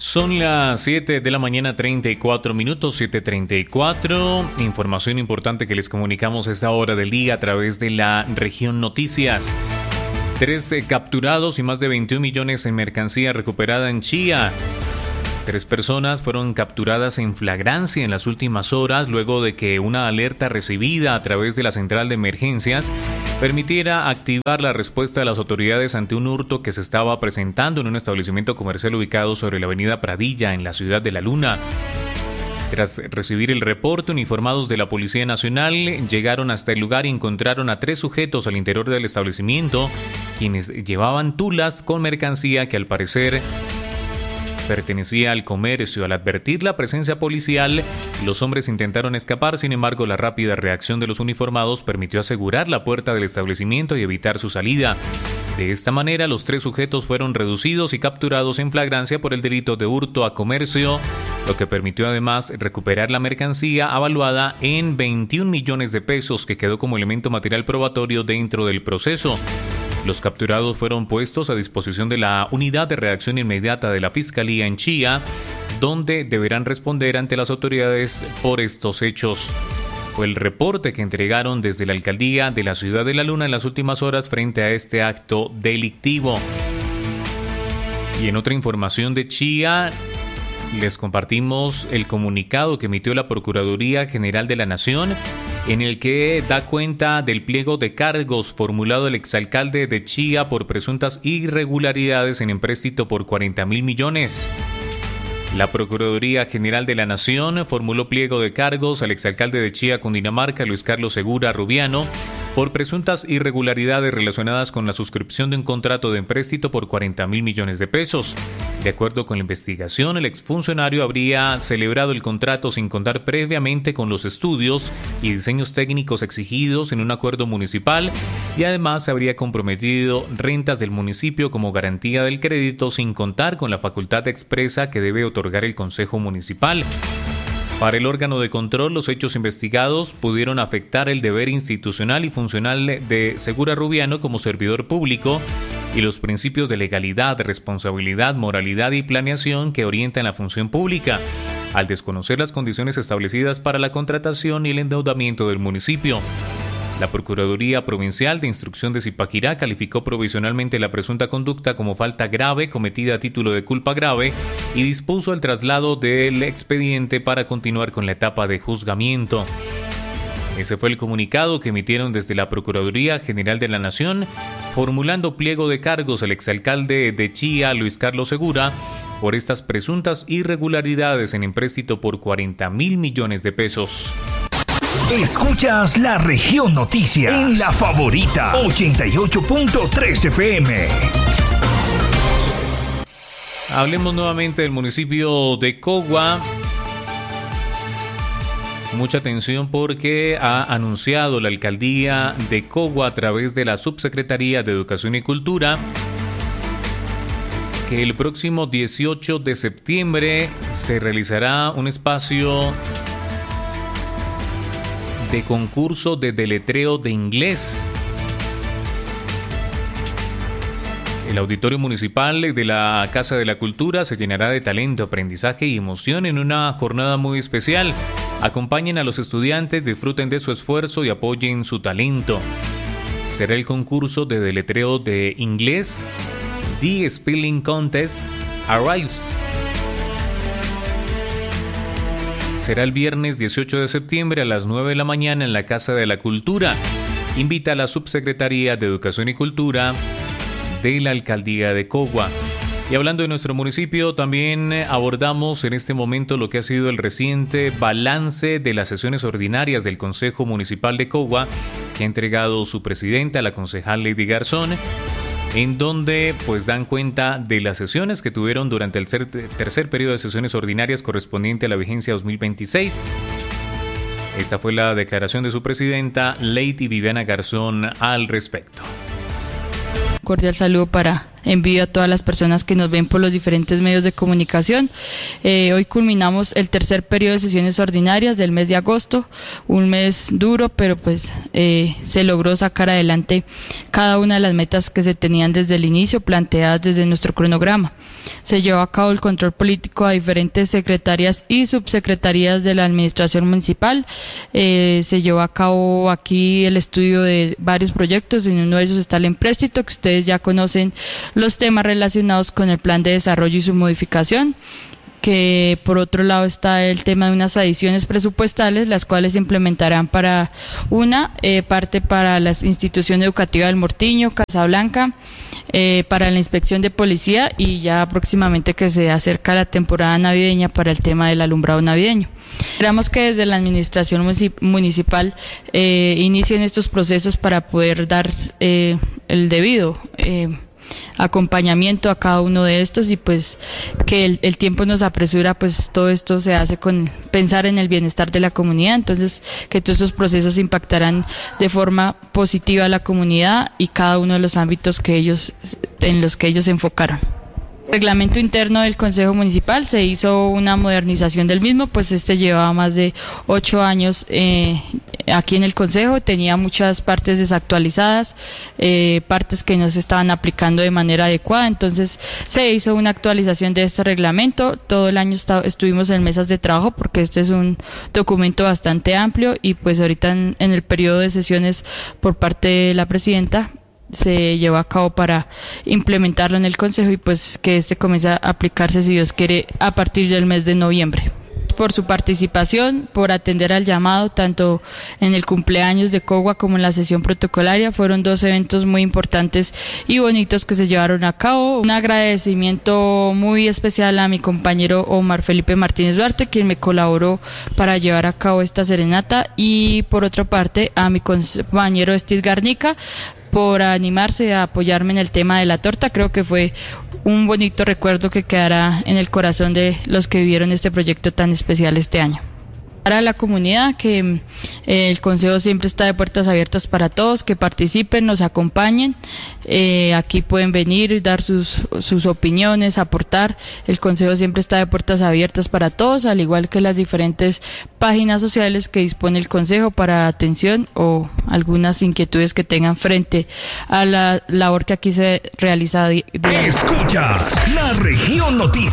Son las 7 de la mañana, 34 minutos, 7:34. Información importante que les comunicamos a esta hora del día a través de la región Noticias. 13 capturados y más de 21 millones en mercancía recuperada en Chía. 3 personas fueron capturadas en flagrancia en las últimas horas luego de que una alerta recibida a través de la central de emergencias permitiera activar la respuesta de las autoridades ante un hurto que se estaba presentando en un establecimiento comercial ubicado sobre la avenida Pradilla en la ciudad de La Luna. Tras recibir el reporte, uniformados de la Policía Nacional llegaron hasta el lugar y encontraron a 3 sujetos al interior del establecimiento, quienes llevaban tulas con mercancía que al parecer pertenecía al comercio. Al advertir la presencia policial, los hombres intentaron escapar, sin embargo, la rápida reacción de los uniformados permitió asegurar la puerta del establecimiento y evitar su salida. De esta manera, los 3 sujetos fueron reducidos y capturados en flagrancia por el delito de hurto a comercio, lo que permitió además recuperar la mercancía avaluada en 21 millones de pesos, que quedó como elemento material probatorio dentro del proceso. Los capturados fueron puestos a disposición de la Unidad de Reacción Inmediata de la Fiscalía en Chía, donde deberán responder ante las autoridades por estos hechos. Fue el reporte que entregaron desde la alcaldía de la ciudad de La Luna en las últimas horas frente a este acto delictivo. Y en otra información de Chía, les compartimos el comunicado que emitió la Procuraduría General de la Nación, en el que da cuenta del pliego de cargos formulado el exalcalde de Chía por presuntas irregularidades en empréstito por 40.000 millones. La Procuraduría General de la Nación formuló pliego de cargos al exalcalde de Chía, Cundinamarca, Luis Carlos Segura Rubiano, por presuntas irregularidades relacionadas con la suscripción de un contrato de empréstito por 40.000 millones de pesos. De acuerdo con la investigación, el exfuncionario habría celebrado el contrato sin contar previamente con los estudios y diseños técnicos exigidos en un acuerdo municipal, y además se habría comprometido rentas del municipio como garantía del crédito sin contar con la facultad expresa que debe otorgar el Consejo Municipal. Para el órgano de control, los hechos investigados pudieron afectar el deber institucional y funcional de Segura Rubiano como servidor público y los principios de legalidad, responsabilidad, moralidad y planeación que orientan la función pública, al desconocer las condiciones establecidas para la contratación y el endeudamiento del municipio. La Procuraduría Provincial de Instrucción de Zipaquirá calificó provisionalmente la presunta conducta como falta grave cometida a título de culpa grave y dispuso el traslado del expediente para continuar con la etapa de juzgamiento. Ese fue el comunicado que emitieron desde la Procuraduría General de la Nación, formulando pliego de cargos al exalcalde de Chía, Luis Carlos Segura, por estas presuntas irregularidades en empréstito por 40.000 millones de pesos. Escuchas La Región Noticias en La Favorita 88.3 FM. Hablemos nuevamente del municipio de Cogua. Mucha atención porque ha anunciado la alcaldía de Cogua a través de la Subsecretaría de Educación y Cultura que el próximo 18 de septiembre se realizará un espacio de concurso de deletreo de inglés. El auditorio municipal de la Casa de la Cultura se llenará de talento, aprendizaje y emoción en una jornada muy especial. Acompañen a los estudiantes, disfruten de su esfuerzo y apoyen su talento. Será el concurso de deletreo de inglés The Spelling Contest Arrives. Será el viernes 18 de septiembre a las 9 de la mañana en la Casa de la Cultura. Invita a la Subsecretaría de Educación y Cultura de la Alcaldía de Cogua. Y hablando de nuestro municipio, también abordamos en este momento lo que ha sido el reciente balance de las sesiones ordinarias del Consejo Municipal de Cogua, que ha entregado su presidenta, la concejal Lady Garzón, en donde pues dan cuenta de las sesiones que tuvieron durante el tercer periodo de sesiones ordinarias correspondiente a la vigencia 2026. Esta fue la declaración de su presidenta, Lady Viviana Garzón, al respecto. Cordial saludo envío a todas las personas que nos ven por los diferentes medios de comunicación. Hoy culminamos el tercer periodo de sesiones ordinarias del mes de agosto, un mes duro, pero pues se logró sacar adelante cada una de las metas que se tenían desde el inicio, planteadas desde nuestro cronograma. Se llevó a cabo el control político a diferentes secretarias y subsecretarías de la administración municipal. Se llevó a cabo aquí el estudio de varios proyectos. En uno de esos está el empréstito, que ustedes ya conocen los temas relacionados con el plan de desarrollo y su modificación, que por otro lado está el tema de unas adiciones presupuestales, las cuales se implementarán para una parte para la institución educativa del Mortiño, Casablanca, para la inspección de policía, y ya próximamente que se acerca la temporada navideña para el tema del alumbrado navideño. Esperamos que desde la administración municipal inicien estos procesos para poder dar el debido acompañamiento a cada uno de estos, y pues que el tiempo nos apresura, pues todo esto se hace con pensar en el bienestar de la comunidad. Entonces, que todos estos procesos impactarán de forma positiva a la comunidad y cada uno de los ámbitos en los que ellos se enfocaron. Reglamento interno del Consejo Municipal, se hizo una modernización del mismo, pues llevaba más de 8 años aquí en el Consejo, tenía muchas partes desactualizadas, partes que no se estaban aplicando de manera adecuada. Entonces se hizo una actualización de este reglamento. Todo el año estuvimos en mesas de trabajo, porque este es un documento bastante amplio, y pues ahorita en el periodo de sesiones por parte de la presidenta se llevó a cabo para implementarlo en el Consejo, y pues que comience a aplicarse, si Dios quiere, a partir del mes de noviembre. Por su participación, por atender al llamado, tanto en el cumpleaños de Cogua como en la sesión protocolaria. Fueron 2 eventos muy importantes y bonitos que se llevaron a cabo. Un agradecimiento muy especial a mi compañero Omar Felipe Martínez Duarte, quien me colaboró para llevar a cabo esta serenata, y por otra parte a mi compañero Steve Garnica, por animarse a apoyarme en el tema de la torta. Creo que fue un bonito recuerdo que quedará en el corazón de los que vivieron este proyecto tan especial este año. Para la comunidad, que el Consejo siempre está de puertas abiertas para todos, que participen, nos acompañen. Aquí pueden venir, dar sus opiniones, aportar. El Consejo siempre está de puertas abiertas para todos, al igual que las diferentes páginas sociales que dispone el Consejo para atención o algunas inquietudes que tengan frente a la labor que aquí se realiza. Escuchas la Región Noticias.